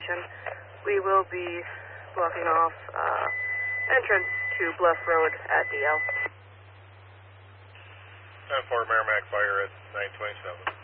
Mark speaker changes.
Speaker 1: location. We will be blocking off entrance to Bluff Road at DL.
Speaker 2: 10-4 Merrimack Fire at 927.